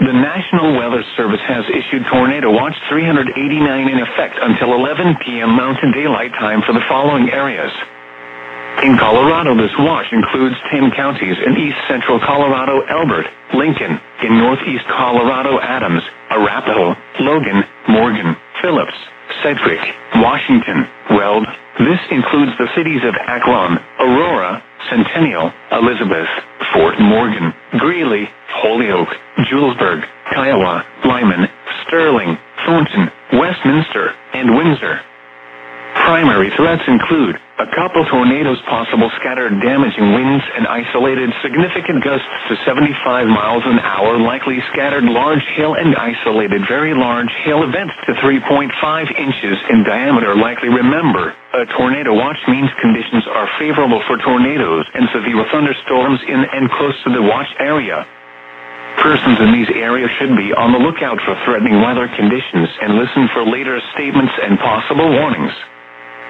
The National Weather Service has issued Tornado Watch 389 in effect until 11 p.m. Mountain Daylight Time for the following areas. In Colorado, this watch includes 10 counties in east-central Colorado: Elbert, Lincoln; in northeast Colorado, Adams, Arapahoe, Logan, Morgan, Phillips, Sedgwick, Washington, Weld. This includes the cities of Akron, Aurora, Centennial, Elizabeth, Fort Morgan, Greeley, Holyoke, Julesburg, Kiowa, Lyman, Sterling, Thornton, Westminster, and Windsor. Primary threats include a couple tornadoes, possible scattered damaging winds, and isolated significant gusts to 75 miles an hour, likely scattered large hail and isolated very large hail events to 3.5 inches in diameter likely. Remember, a tornado watch means conditions are favorable for tornadoes and severe thunderstorms in and close to the watch area. Persons in these areas should be on the lookout for threatening weather conditions and listen for later statements and possible warnings.